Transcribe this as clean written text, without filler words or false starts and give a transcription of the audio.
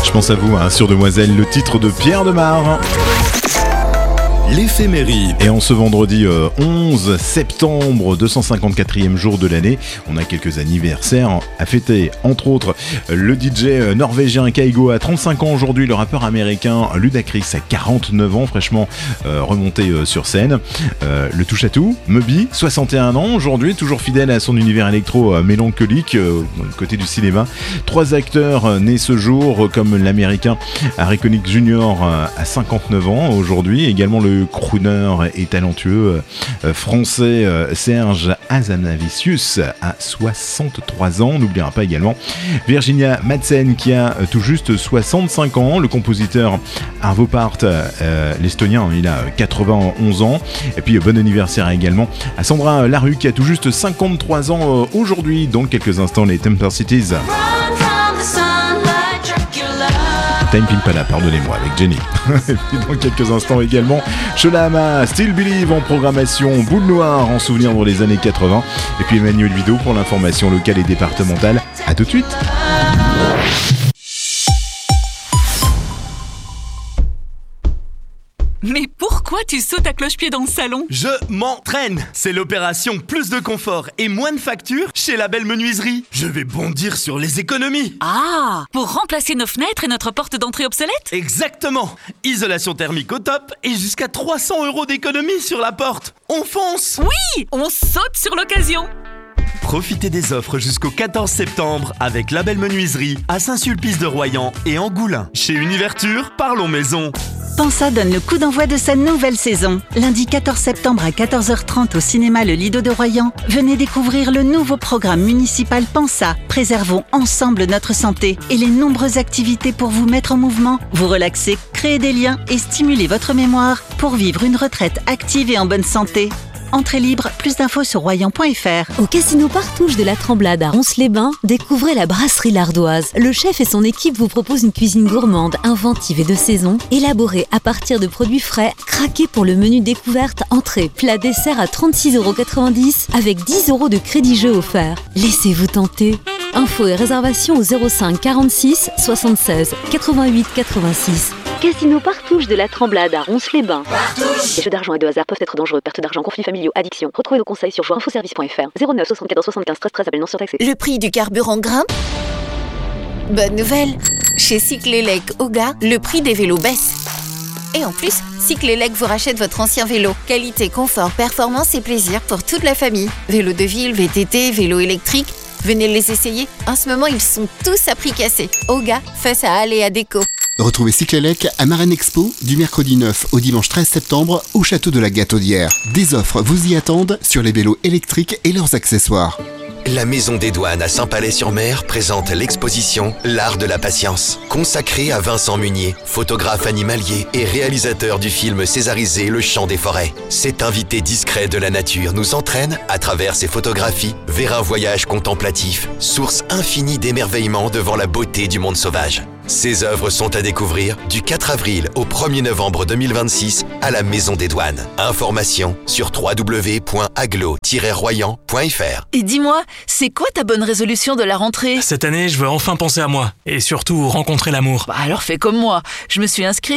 Je pense à vous, sur Demoiselle, le titre de Pierre Demar. L'éphéméride. Et en ce vendredi 11 septembre, 254e jour de l'année, on a quelques anniversaires à fêter. Entre autres, le DJ norvégien Kygo a 35 ans aujourd'hui, le rappeur américain Ludacris a 49 ans, fraîchement remonté sur scène. Le touche-à-tout, Moby, 61 ans aujourd'hui, toujours fidèle à son univers électro mélancolique, côté du cinéma. 3 acteurs nés ce jour, comme l'américain Harry Connick Jr. à 59 ans aujourd'hui, également le crooner et talentueux français Serge Hazanavicius à 63 ans. On n'oubliera pas également Virginia Madsen qui a tout juste 65 ans. Le compositeur Arvo Pärt, l'estonien, il a 91 ans. Et puis bon anniversaire également à Sandra Larue qui a tout juste 53 ans aujourd'hui. Dans quelques instants, les Temper Cities. Time Pimpala, pardonnez-moi, avec Jenny. Et puis dans quelques instants également, Sholama, Still Believe en programmation, Boule Noire en souvenir dans les années 80. Et puis Emmanuel Vidot pour l'information locale et départementale. A tout de suite. Mais pourquoi tu sautes à cloche-pied dans le salon ? Je m'entraîne. C'est l'opération plus de confort et moins de factures chez La Belle Menuiserie. Je vais bondir sur les économies. Ah, pour remplacer nos fenêtres et notre porte d'entrée obsolète ? Exactement. Isolation thermique au top et jusqu'à 300 € d'économie sur la porte. On fonce. Oui, on saute sur l'occasion. Profitez des offres jusqu'au 14 septembre avec La Belle Menuiserie à Saint-Sulpice-de-Royan et Angoulins. Chez Univerture, parlons maison. Pensa donne le coup d'envoi de sa nouvelle saison. Lundi 14 septembre à 14h30 au cinéma Le Lido de Royan, venez découvrir le nouveau programme municipal Pensa. Préservons ensemble notre santé et les nombreuses activités pour vous mettre en mouvement, vous relaxer, créer des liens et stimuler votre mémoire pour vivre une retraite active et en bonne santé. Entrée libre, plus d'infos sur royan.fr. Au Casino Partouche de la Tremblade à Ronces-les-Bains, découvrez la brasserie L'Ardoise. Le chef et son équipe vous proposent une cuisine gourmande, inventive et de saison, élaborée à partir de produits frais, craqués pour le menu découverte, entrée, plat, dessert à 36,90 € avec 10 € de crédit jeu offert. Laissez-vous tenter. Infos et réservations au 05 46 76 88 86. Casino Partouche de la Tremblade à Ronces-les-Bains. Les jeux d'argent et de hasard peuvent être dangereux. Perte d'argent, conflits familiaux, addiction. Retrouvez nos conseils sur joueurinfoservice.fr. 09 74 75 13 13. Appel non surtaxé. Le prix du carburant grimpe. Bonne nouvelle. Chez Cyclélec Oga, le prix des vélos baisse. Et en plus, Cyclélec vous rachète votre ancien vélo. Qualité, confort, performance et plaisir pour toute la famille. Vélo de ville, VTT, vélo électrique. Venez les essayer. En ce moment, ils sont tous à prix cassé. Oga, face à Aléa Déco. Retrouvez Cyclélec à Marraine Expo du mercredi 9 au dimanche 13 septembre au château de la Gataudière. Des offres vous y attendent sur les vélos électriques et leurs accessoires. La Maison des Douanes à Saint-Palais-sur-Mer présente l'exposition L'Art de la Patience, consacrée à Vincent Munier, photographe animalier et réalisateur du film césarisé Le Chant des Forêts. Cet invité discret de la nature nous entraîne, à travers ses photographies, vers un voyage contemplatif, source infinie d'émerveillement devant la beauté du monde sauvage. Ces œuvres sont à découvrir du 4 avril au 1er novembre 2026 à la Maison des Douanes. Informations sur www.aglo-royan.fr. Et dis-moi, c'est quoi ta bonne résolution de la rentrée ? Cette année, je veux enfin penser à moi et surtout rencontrer l'amour. Bah alors fais comme moi, je me suis inscrite